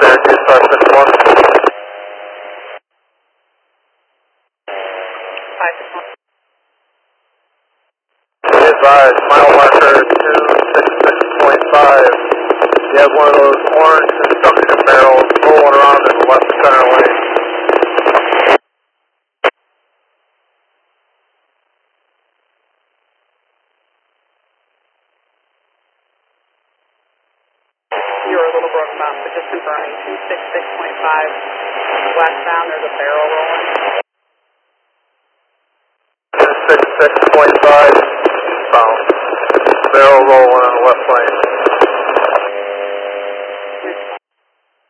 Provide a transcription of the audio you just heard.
Syracuse 561. 561. Be advised, mile marker 266.5. You have one of those orange construction barrels rolling around in the left center lane. You're a little broken up, but just confirming 266.5 westbound, there's a barrel rolling. 266.5 eastbound. Barrel rolling in the left lane.